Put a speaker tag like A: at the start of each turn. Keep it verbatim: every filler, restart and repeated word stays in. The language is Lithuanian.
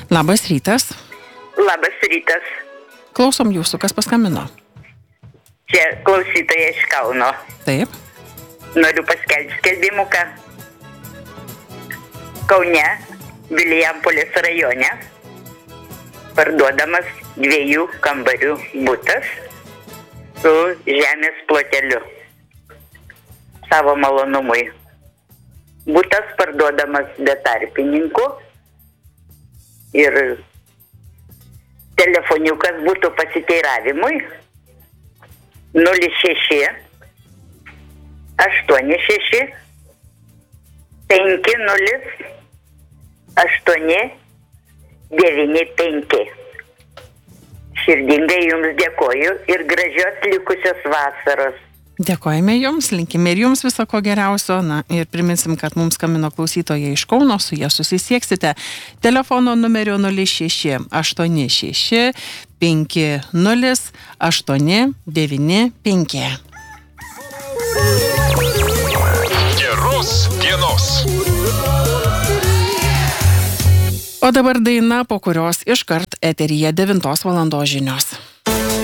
A: Labas rytas.
B: Labas rytas.
A: Klausom jūsų, kas paskambino.
B: Čia klausytoja iš Kauno.
A: Taip.
B: Noriu paskelbti skelbimuką. Kaune, Vilijampolės rajone, parduodamas dviejų kambarių butas su žemės ploteliu savo malonumui. Butas parduodamas be tarpininkų ir telefoniukas būtų pasiteiravimui nulis šeši aštuoni šeši penki nulis aštuoni devyni penki. Širdingai jums dėkoju ir gražios likusios vasaros.
A: Dėkojame jums, linkime ir jums viso ko geriausio. Na ir priminsim, kad mums skambino klausytoja iš Kauno, su jie susisieksite telefono numeriu nulis šeši aštuoni šeši penki nulis aštuoni devyni penki.
C: Geros dienos.
A: O dabar daina, po kurios iškart eteryje devintos valandos žinios.